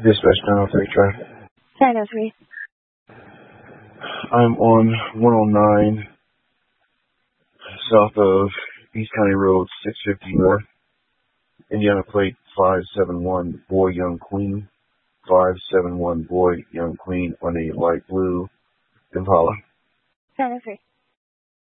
Dispatch 903, try. 903. I'm on 109 south of East County Road 650 North, Indiana plate 571 Boy Young Queen, 571 Boy Young Queen on a light blue Impala. 903.